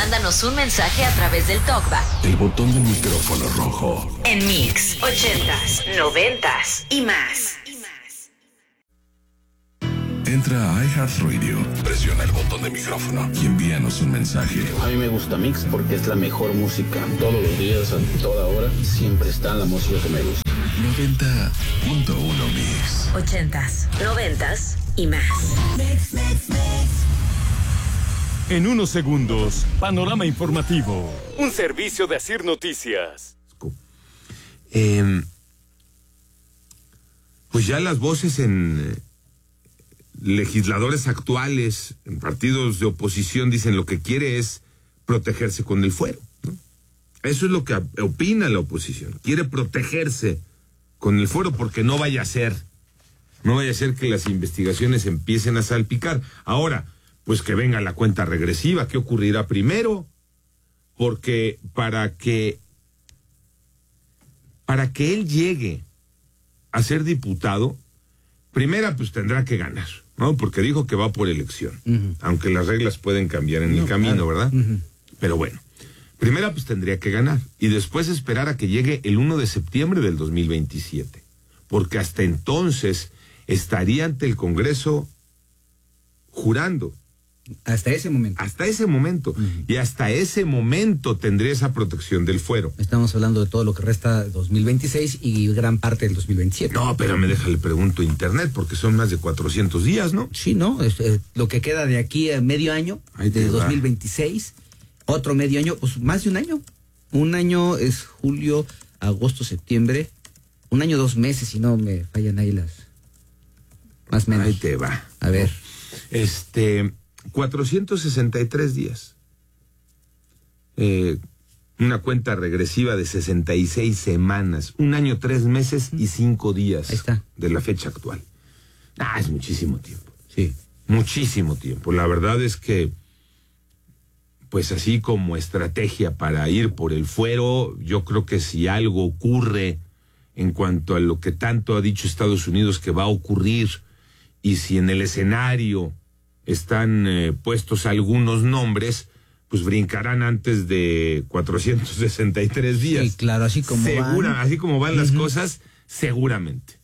mándanos un mensaje a través del TalkBack. El botón del micrófono rojo. En Mix 80s, 90s y más. Entra a iHeartRadio, presiona el botón de micrófono y envíanos un mensaje. A mí me gusta Mix porque es la mejor música. Todos los días, a toda hora, siempre está la música que me gusta. 90.1 Mix. 80s, 90s y más. En unos segundos, panorama informativo. Un servicio de Asir Noticias. Pues ya las voces en legisladores actuales, en partidos de oposición, dicen lo que quiere es protegerse con el fuero, ¿no? Eso es lo que opina la oposición. Quiere protegerse con el fuero porque no vaya a ser que las investigaciones empiecen a salpicar. Ahora, pues que venga la cuenta regresiva. ¿Qué ocurrirá primero? Porque para que él llegue a ser diputado, primera pues tendrá que ganar, ¿no? Porque dijo que va por elección, aunque las reglas pueden cambiar en el camino, ¿verdad? Pero bueno, primera pues tendría que ganar y después esperar a que llegue el 1 de septiembre del 2027, porque hasta entonces estaría ante el Congreso jurando. Hasta ese momento. Hasta ese momento. Y hasta ese momento tendría esa protección del fuero. Estamos hablando de todo lo que resta de 2026 y gran parte del 2027. No, pero le pregunto a internet, porque son más de 400 días, ¿no? Sí, ¿no? Lo que queda de aquí a medio año, de 2026, otro medio año, pues más de un año. Un año es julio, agosto, septiembre. Un año, 2 meses, si no me fallan ahí las... Más o menos. Ahí te va. A ver. 463 días. Una cuenta regresiva de 66 semanas. Un año, 3 meses y 5 días. Ahí está. De la fecha actual. Es muchísimo tiempo. Sí. Muchísimo tiempo. La verdad es que, pues así como estrategia para ir por el fuero, yo creo que si algo ocurre en cuanto a lo que tanto ha dicho Estados Unidos que va a ocurrir, y si en el escenario están puestos algunos nombres, pues brincarán antes de 463 días. Sí, claro, así como van. Así como van las cosas, seguramente,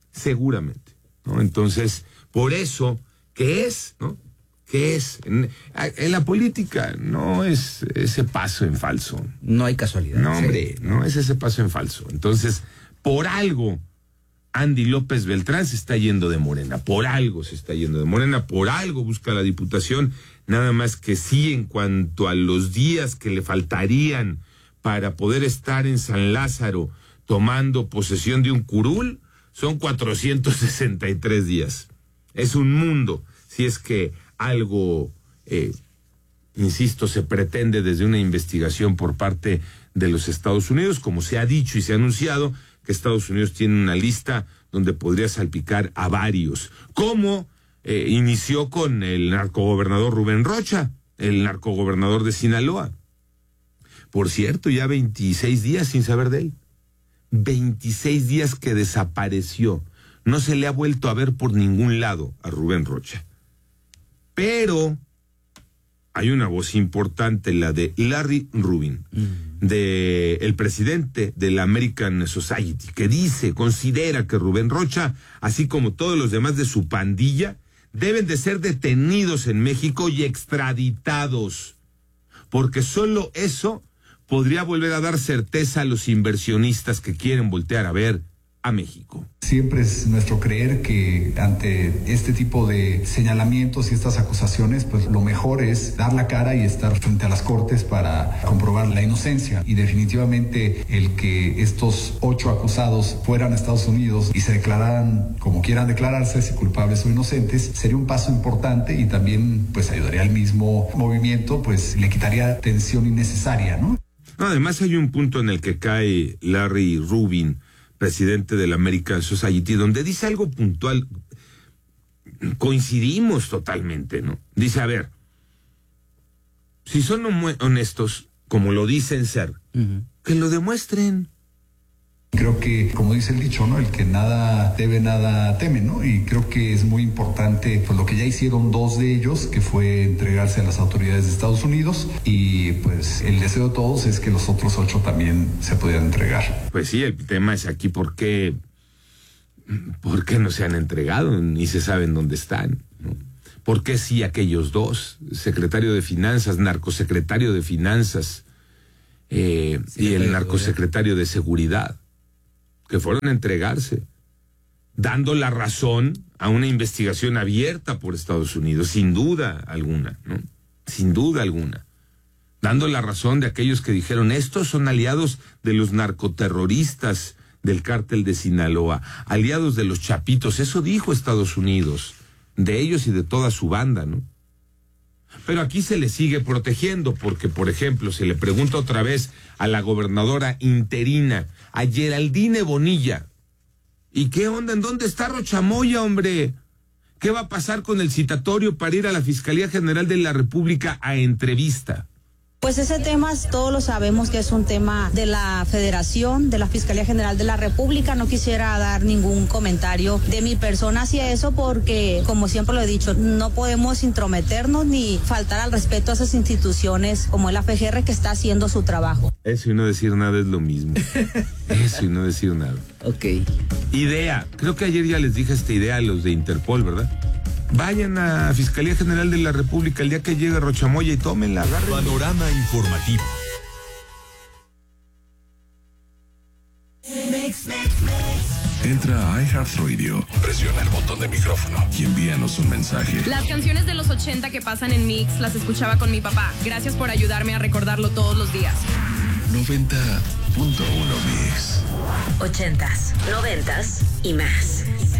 ¿no? Entonces, por eso, ¿qué es, no? ¿Qué es? En la política no es ese paso en falso. No hay casualidad. No, hombre, no es ese paso en falso. Entonces, por algo Andy López Beltrán se está yendo de Morena, por algo se está yendo de Morena, por algo busca la diputación, nada más que sí, en cuanto a los días que le faltarían para poder estar en San Lázaro tomando posesión de un curul, son 463 días. Es un mundo, si es que algo, insisto, se pretende desde una investigación por parte de los Estados Unidos, como se ha dicho y se ha anunciado, que Estados Unidos tiene una lista donde podría salpicar a varios, como inició con el narcogobernador Rubén Rocha, el narcogobernador de Sinaloa. Por cierto, ya 26 días sin saber de él. 26 días que desapareció. No se le ha vuelto a ver por ningún lado a Rubén Rocha. Pero hay una voz importante, la de Larry Rubin, el presidente de la American Society, que considera que Rubén Rocha, así como todos los demás de su pandilla, deben de ser detenidos en México y extraditados, porque solo eso podría volver a dar certeza a los inversionistas que quieren voltear a ver a México. Siempre es nuestro creer que ante este tipo de señalamientos y estas acusaciones, pues lo mejor es dar la cara y estar frente a las cortes para comprobar la inocencia. Y definitivamente el que estos 8 acusados fueran a Estados Unidos y se declararan como quieran declararse, si culpables o inocentes, sería un paso importante y también pues ayudaría al mismo movimiento, pues le quitaría tensión innecesaria, ¿no? Además hay un punto en el que cae Larry Rubin, presidente de la American Society, donde dice algo puntual. Coincidimos totalmente, ¿no? Dice, a ver, si son honestos, como lo dicen ser, que lo demuestren. Creo que, como dice el dicho, ¿no? El que nada debe, nada teme, ¿no? Y creo que es muy importante, pues lo que ya hicieron 2 de ellos, que fue entregarse a las autoridades de Estados Unidos, y pues el deseo de todos es que los otros 8 también se pudieran entregar. Pues sí, el tema es aquí ¿por qué no se han entregado? Ni se saben dónde están, ¿no? ¿Por qué sí aquellos 2? Secretario de Finanzas, narcosecretario de Finanzas, y el narcosecretario de Seguridad, que fueron a entregarse, dando la razón a una investigación abierta por Estados Unidos, sin duda alguna, ¿no? Sin duda alguna. Dando la razón de aquellos que dijeron, estos son aliados de los narcoterroristas del cártel de Sinaloa, aliados de los chapitos, eso dijo Estados Unidos, de ellos y de toda su banda, ¿no? Pero aquí se le sigue protegiendo porque, por ejemplo, se le pregunta otra vez a la gobernadora interina, a Geraldine Bonilla, ¿y qué onda? ¿En dónde está Rocha Moya, hombre? ¿Qué va a pasar con el citatorio para ir a la Fiscalía General de la República a entrevista? Pues ese tema todos lo sabemos que es un tema de la Federación, de la Fiscalía General de la República. No quisiera dar ningún comentario de mi persona hacia eso porque, como siempre lo he dicho, no podemos intrometernos ni faltar al respeto a esas instituciones como el AFGR que está haciendo su trabajo. Eso y no decir nada es lo mismo. Eso y no decir nada. Ok. Idea. Creo que ayer ya les dije esta idea a los de Interpol, ¿verdad? Vayan a Fiscalía General de la República el día que llegue Rocha Moya y tómenla, agárrenla. Panorama informativo. Entra a iHeartRadio, presiona el botón de micrófono y envíanos un mensaje. Las canciones de los 80 que pasan en Mix las escuchaba con mi papá. Gracias por ayudarme a recordarlo todos los días. 90.1 Mix. 80s, 90s y más.